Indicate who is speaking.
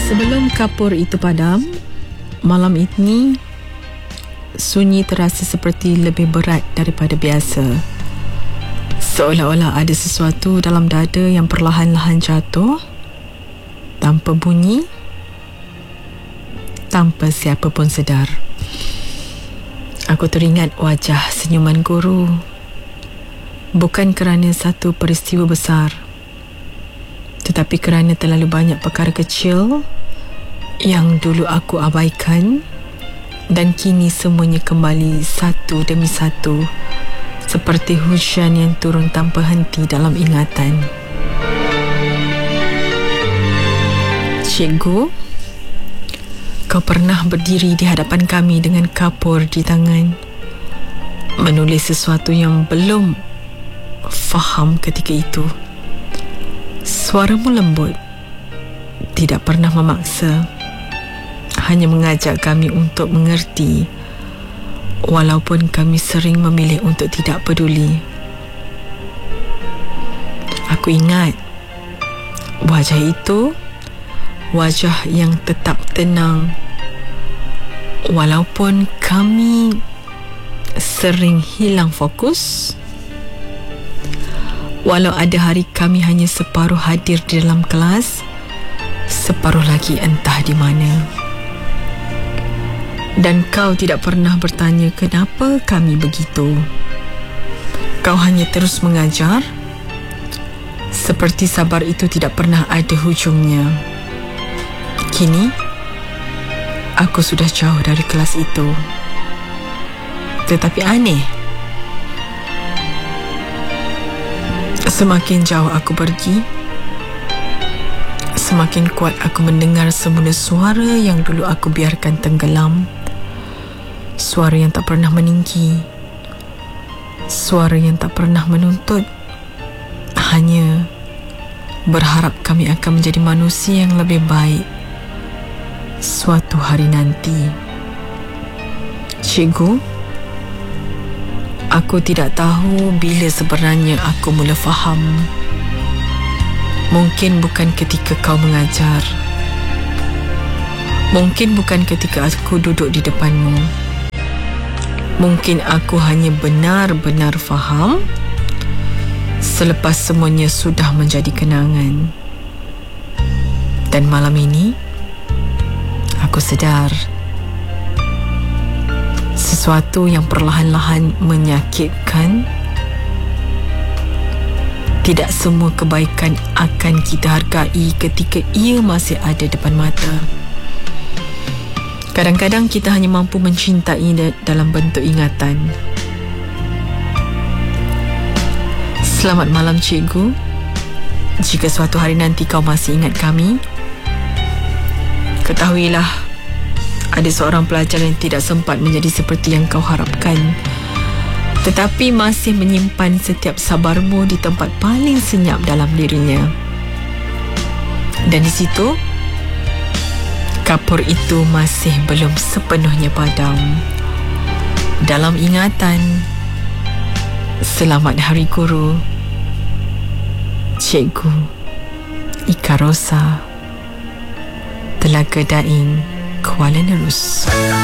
Speaker 1: Sebelum kapur itu padam, malam ini sunyi terasa seperti lebih berat daripada biasa. Seolah-olah ada sesuatu dalam dada yang perlahan-lahan jatuh tanpa bunyi, tanpa siapa pun sedar. Aku teringat wajah senyuman guru, bukan kerana satu peristiwa besar, tetapi kerana terlalu banyak perkara kecil yang dulu aku abaikan dan kini semuanya kembali satu demi satu, seperti hujan yang turun tanpa henti dalam ingatan. Cikgu, kau pernah berdiri di hadapan kami dengan kapur di tangan, menulis sesuatu yang belum faham ketika itu. Suaramu lembut, tidak pernah memaksa, hanya mengajak kami untuk mengerti, walaupun kami sering memilih untuk tidak peduli. Aku ingat wajah itu, wajah yang tetap tenang, walaupun kami sering hilang fokus. Walau ada hari kami hanya separuh hadir di dalam kelas, separuh lagi entah di mana. Dan kau tidak pernah bertanya kenapa kami begitu. Kau hanya terus mengajar, seperti sabar itu tidak pernah ada hujungnya. Kini, aku sudah jauh dari kelas itu. Tetapi aneh, semakin jauh aku pergi, semakin kuat aku mendengar semula suara yang dulu aku biarkan tenggelam. Suara yang tak pernah meninggi, suara yang tak pernah menuntut, hanya berharap kami akan menjadi manusia yang lebih baik suatu hari nanti. Cikgu, aku tidak tahu bila sebenarnya aku mula faham. Mungkin bukan ketika kau mengajar, mungkin bukan ketika aku duduk di depanmu. Mungkin aku hanya benar-benar faham selepas semuanya sudah menjadi kenangan. Dan malam ini, aku sedar sesuatu yang perlahan-lahan menyakitkan. Tidak semua kebaikan akan kita hargai ketika ia masih ada depan mata. Kadang-kadang kita hanya mampu mencintai dalam bentuk ingatan. Selamat malam, cikgu. Jika suatu hari nanti kau masih ingat kami, ketahuilah ada seorang pelajar yang tidak sempat menjadi seperti yang kau harapkan, tetapi masih menyimpan setiap sabarmu di tempat paling senyap dalam dirinya. Dan di situ, kapur itu masih belum sepenuhnya padam. Dalam ingatan, selamat Hari Guru, Cikgu Ika Rosa, Telaga Daing, Kuala Nerus.